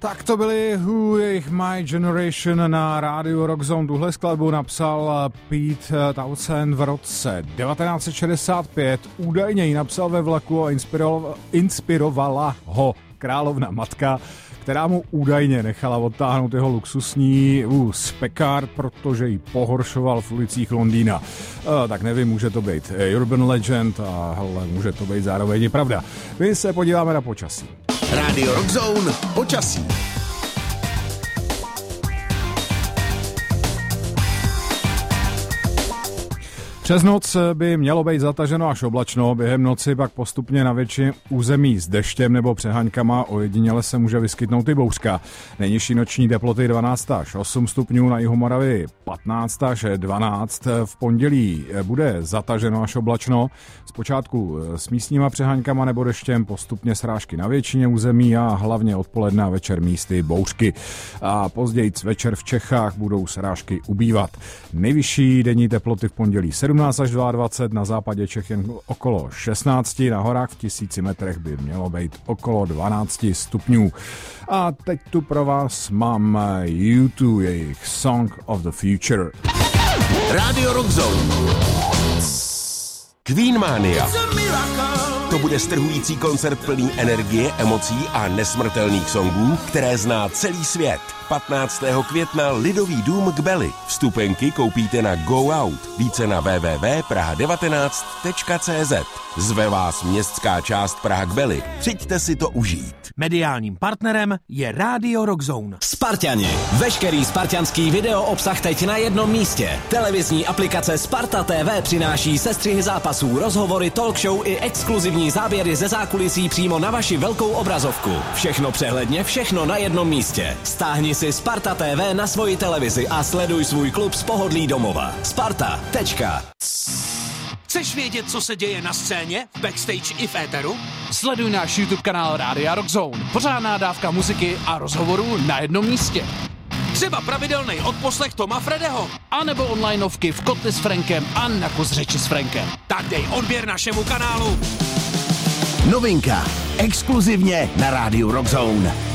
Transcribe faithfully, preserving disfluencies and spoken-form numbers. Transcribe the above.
Tak to byly Who, jejich My Generation na rádiu Rockzone. Tuhle skladbu napsal Pete Townshend v roce devatenáct set šedesát pět. Údajně ji napsal ve vlaku a inspirovala, inspirovala ho královna matka, která mu údajně nechala odtáhnout jeho luxusní uh, spekár, protože ji pohoršoval v ulicích Londýna. Uh, tak nevím, může to být urban legend, a hele, může to být zároveň i pravda. My se podíváme na počasí. Rádio Rockzone, počasí. Přes noc by mělo být zataženo až oblačno, během noci pak postupně na většině území s deštěm nebo přehaňkama, ojediněle se může vyskytnout i bouřka. Nejnižší noční teploty dvanáct až osm stupňů, na jihu Moravy patnáct až dvanáct. V pondělí bude zataženo až oblačno, zpočátku s místníma přehaňkama nebo deštěm, postupně srážky na většině území a hlavně odpoledne a večer místy bouřky. A později večer v Čechách budou srážky ubývat. Nejvyšší denní teploty v pondělí sedmnáct až dvacet dva, na západě Čech jen okolo šestnáct, na horách v tisíci metrech by mělo být okolo dvanáct stupňů. A teď tu pro vás mám U dva, jejich Song of the Future. Rádio Rockzone. Queen Mania. To bude strhující koncert plný energie, emocí a nesmrtelných songů, které zná celý svět. patnáctého května Lidový dům Kbely. Vstupenky koupíte na Go Out. Více na w w w tečka praha devatenáct tečka c z. Zve vás městská část Praha Kbely. Přijďte si to užít. Mediálním partnerem je Rádio Rockzone. Sparťani. Veškerý spartianský video obsah teď na jednom místě. Televizní aplikace Sparta T V přináší sestřihy zápasů, rozhovory, talk show i exkluzivní záběry ze zákulisí přímo na vaši velkou obrazovku. Všechno přehledně, všechno na jednom místě. Stáhni si Sparta T V na svoji televizi a sleduj svůj klub z pohodlí domova. Sparta. Tečka. Chceš vědět, co se děje na scéně, v backstage i v éteru? Sleduj náš YouTube kanál Rádia Rockzone. Pořádná dávka muziky a rozhovorů na jednom místě. Třeba pravidelný odposlech Toma Fredeho. A nebo onlineovky v Kotli s Frankem a na kus řeči s Frankem. Tak dej odběr našemu kanálu. Novinka. Exkluzivně na Rádiu Rockzone.